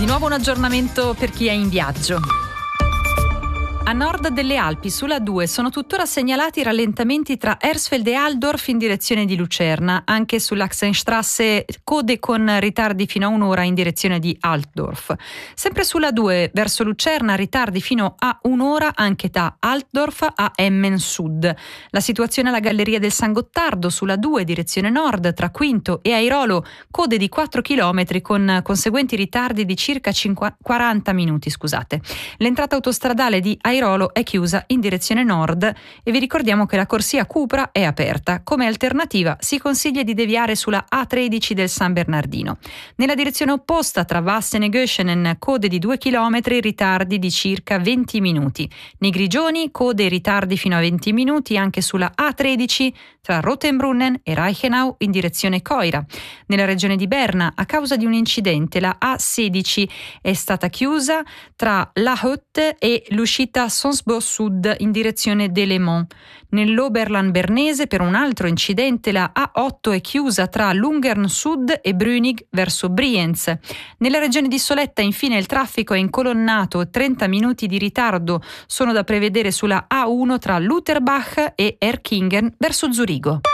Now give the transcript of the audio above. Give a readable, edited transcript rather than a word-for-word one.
Di nuovo un aggiornamento per chi è in viaggio. A nord delle Alpi, sulla 2, sono tuttora segnalati rallentamenti tra Hersfeld e Altdorf in direzione di Lucerna. Anche sull'Achsenstrasse code con ritardi fino a un'ora in direzione di Altdorf. Sempre sulla 2, verso Lucerna, ritardi fino a un'ora anche da Altdorf a Emmen Sud. La situazione alla Galleria del San Gottardo, sulla 2, direzione nord, tra Quinto e Airolo, code di 4 km con conseguenti ritardi di circa 40 minuti. L'entrata autostradale di Airolo è chiusa in direzione nord e vi ricordiamo che la corsia Cupra è aperta. Come alternativa si consiglia di deviare sulla A13 del San Bernardino. Nella direzione opposta tra Vassen e Göschenen code di 2 km, ritardi di circa 20 minuti. Nei Grigioni code e ritardi fino a 20 minuti anche sulla A13 tra Rotenbrunnen e Reichenau in direzione Coira. Nella regione di Berna, a causa di un incidente, la A16 è stata chiusa tra La Hotte e l'uscita Sonsbo Sud in direzione Delémont. Nell'Oberland bernese, per un altro incidente, la A8 è chiusa tra Lungern Sud e Brünig verso Brienz. Nella regione di Soletta, infine, il traffico è incolonnato. 30 minuti di ritardo sono da prevedere sulla A1 tra Lutherbach e Erkingen verso Zurigo.